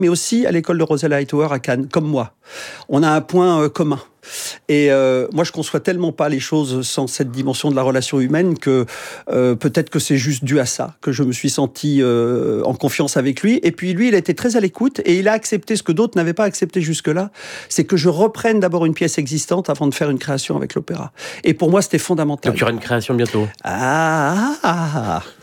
mais aussi à l'école de Rosella Hightower à Cannes, comme moi. On a un point commun. Et moi, je conçois tellement pas les choses sans cette dimension de la relation humaine que peut-être que c'est juste dû à ça, que je me suis senti en confiance avec lui. Et puis lui, il a été très à l'écoute et il a accepté ce que d'autres n'avaient pas accepté jusque-là, c'est que je reprenne d'abord une pièce existante avant de faire une création avec l'opéra. Et pour moi, c'était fondamental. Donc il y aura une création bientôt. Ah.